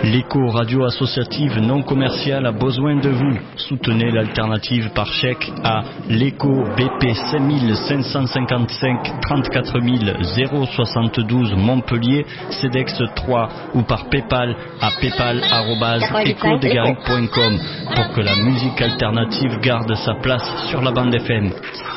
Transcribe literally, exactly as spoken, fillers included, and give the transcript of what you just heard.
L'écho radio associative non commerciale a besoin de vous. Soutenez l'alternative par chèque à l'écho B P cinq cinq cinq cinq trente-quatre mille soixante-douze Montpellier, CEDEX trois ou par Paypal à paypal arobase écho des garrigues point com pour que la musique alternative garde sa place sur la bande F M.